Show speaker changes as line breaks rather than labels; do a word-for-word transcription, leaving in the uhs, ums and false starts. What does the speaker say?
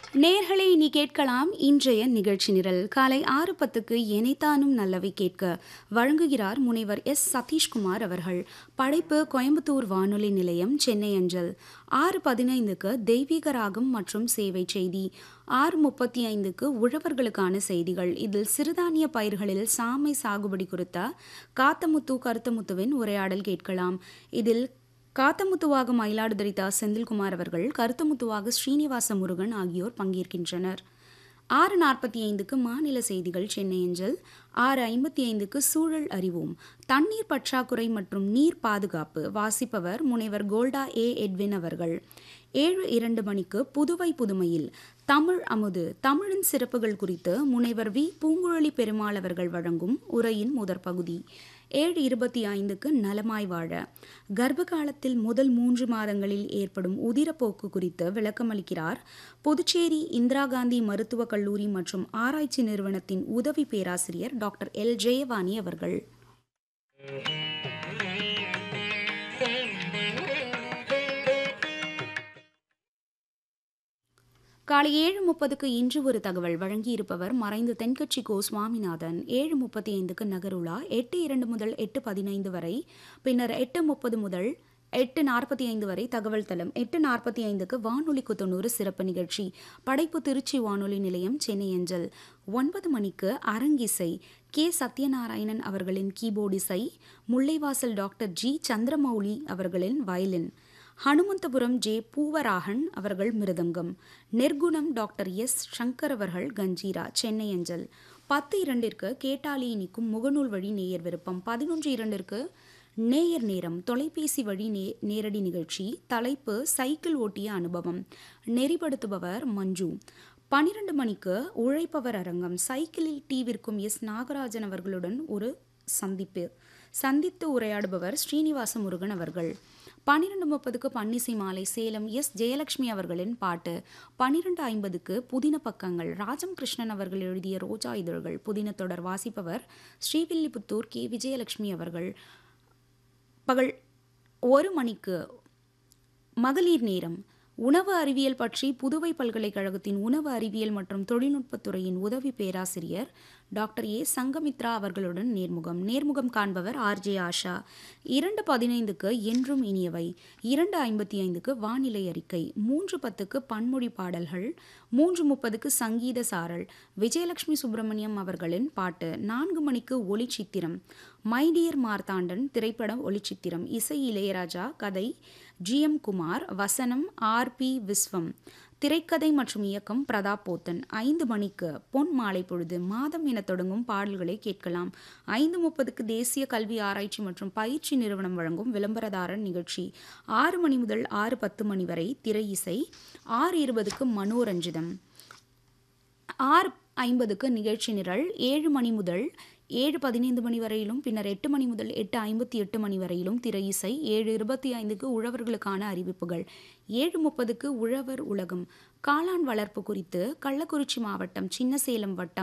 நேயர்களே, இனி கேட்கலாம் இன்றைய நிகழ்ச்சி நிரல். காலை ஆறு பத்துக்கு எனைத்தானும் நல்லவை கேட்க வழங்குகிறார் முனைவர் எஸ் சதீஷ்குமார் அவர்கள். படைப்பு கோயம்புத்தூர் வானொலி நிலையம், சென்னை அஞ்சல். ஆறு பதினைந்துக்கு தெய்வீக ராகம் மற்றும் சேவை செய்தி. ஆறு முப்பத்தி ஐந்துக்கு உழவர்களுக்கான செய்திகள். இதில் சிறுதானிய பயிர்களில் சாமை சாகுபடி குறித்த காத்தமுத்து கருத்தமுத்துவின் உரையாடல் கேட்கலாம். இதில் காத்தமுத்துவாக மயிலாடுதுறை தா செந்தில்குமார் அவர்கள், கருத்தமுத்துவாக ஸ்ரீனிவாச முருகன் ஆகியோர் பங்கேற்கின்றனர். ஆறு நாற்பத்தி ஐந்துக்கு மாநில செய்திகள், சென்னை அஞ்சல். ஆறு ஐம்பத்தி ஐந்துக்கு சூழல் அறிவோம். தண்ணீர் பற்றாக்குறை மற்றும் நீர் பாதுகாப்பு. வாசிப்பவர் முனைவர் கோல்டா ஏ எட்வின் அவர்கள். ஏழு இரண்டு மணிக்கு புதுவை புதுமையில் தமிழ் அமுது, தமிழின் சிறப்புகள் குறித்து முனைவர் வி பூங்குழலி பெருமாள் அவர்கள் வழங்கும் உரையின் முதற் பகுதி. ஏழு இருபத்தி ஐந்துக்கு நலமாய் வாழ, கர்ப்ப காலத்தில் முதல் மூன்று மாதங்களில் ஏற்படும் உதிரப்போக்கு குறித்து விளக்கமளிக்கிறார் புதுச்சேரி இந்திரா காந்தி மருத்துவக் கல்லூரி மற்றும் ஆராய்ச்சி நிறுவனத்தின் உதவி பேராசிரியர் டாக்டர் எல் ஜெயவாணி அவர்கள். காலை ஏழு முப்பதுக்கு இன்று ஒரு தகவல் வழங்கியிருப்பவர் மறைந்த தென்கட்சி கோ சுவாமிநாதன். ஏழு முப்பத்தி ஐந்துக்கு நகருலா. எட்டு இரண்டு முதல் எட்டு பதினைந்து வரை, பின்னர் எட்டு முப்பது முதல் எட்டு நாற்பத்தி ஐந்து வரை தகவல் தளம். எட்டு நாற்பத்தி ஐந்துக்கு வானொலிக்கு தொண்ணூறு சிறப்பு நிகழ்ச்சி. படைப்பு திருச்சி வானொலி நிலையம், சென்னை அஞ்சல். ஒன்பது மணிக்கு அரங்கிசை. கே சத்யநாராயணன் அவர்களின் கீபோர்டு இசை, முல்லைவாசல் டாக்டர் ஜி சந்திரமௌலி அவர்களின் வயலின், ஹனுமந்தபுரம் ஜே பூவராகன் அவர்கள் மிருதங்கம், நெற்குணம் டாக்டர் எஸ் சங்கர் அவர்கள் கஞ்சீரா, சென்னை அஞ்சல். பத்து இரண்டிற்கு கேட்டாலி இனிக்கும் முகநூல் வழி நேயர் விருப்பம். பதினொன்று இரண்டிற்கு நேயர் நேரம், தொலைபேசி வழி நே நேரடி நிகழ்ச்சி. தலைப்பு சைக்கிள் ஓட்டிய அனுபவம். நெறிப்படுத்துபவர் மஞ்சு. பனிரெண்டு மணிக்கு உழைப்பவர் அரங்கம். சைக்கிளில் டீ விற்கும் எஸ் நாகராஜன் அவர்களுடன் ஒரு சந்திப்பு. சந்தித்து உரையாடுபவர் ஸ்ரீனிவாச முருகன் அவர்கள். பன்னிரெண்டு முப்பதுக்கு பன்னிசை மாலை, சேலம் எஸ் ஜெயலட்சுமி அவர்களின் பாட்டு. பன்னிரெண்டு ஐம்பதுக்கு புதின பக்கங்கள். ராஜம் கிருஷ்ணன் அவர்கள் எழுதிய ரோஜா இதழ்கள் புதின தொடர். வாசிப்பவர் ஸ்ரீவில்லிபுத்தூர் கே விஜயலட்சுமி அவர்கள். பகல் ஒரு மணிக்கு மகளிர் நேரம். உணவு அறிவியல் பற்றி புதுவை பல்கலைக்கழகத்தின் உணவு அறிவியல் மற்றும் தொழில்நுட்பத்துறையின் உதவி பேராசிரியர் டாக்டர் ஏ சங்கமித்ரா அவர்களுடன் நேர்முகம். நேர்முகம் காண்பவர் ஆர் ஜே ஆஷா. இரண்டு பதினைந்துக்கு என்றும் இனியவை. இரண்டு ஐம்பத்தி ஐந்துக்கு வானிலை அறிக்கை. மூன்று பத்துக்கு பன்மொழி பாடல்கள். மூன்று முப்பதுக்கு சங்கீத சாரல், விஜயலட்சுமி சுப்பிரமணியம் அவர்களின் பாட்டு. நான்கு மணிக்கு ஒளிச்சித்திரம். மைடியர் மார்த்தாண்டன் திரைப்பட ஒளிச்சித்திரம். இசை இளையராஜா, கதை ஜி எம் குமார், வசனம் ஆர் பி விஸ்வம், திரைக்கதை மற்றும் இயக்கம் பிரதாப் போத்தன். ஐந்து மணிக்கு பொன் மாலை பொழுது. மாதம் என தொடங்கும் பாடல்களை கேட்கலாம். ஐந்து முப்பதுக்கு தேசிய கல்வி ஆராய்ச்சி மற்றும் பயிற்சி நிறுவனம் வழங்கும் விளம்பரதாரர் நிகழ்ச்சி. ஆறு மணி முதல் ஆறு பத்து மணி வரை திரை இசை. ஆறு இருபதுக்கு மனோரஞ்சிதம். ஆறு ஐம்பதுக்கு நிகழ்ச்சி நிரல். ஏழு மணி முதல் ஏழு பதினைந்து மணி வரையிலும், பின்னர் எட்டு மணி முதல் எட்டு ஐம்பத்தி எட்டு மணி வரையிலும் திரை இசை. ஏழு இருபத்தி ஐந்துக்கு உழவர்களுக்கான அறிவிப்புகள். ஏழு முப்பதுக்கு உழவர் உலகம். காளான் வளர்ப்பு குறித்து கள்ளக்குறிச்சி மாவட்டம் சின்னசேலம் வட்டம்